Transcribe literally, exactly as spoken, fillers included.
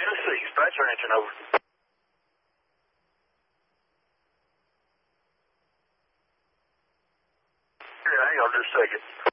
Tennessee, dispatch ranching over. Here, hang on just a second.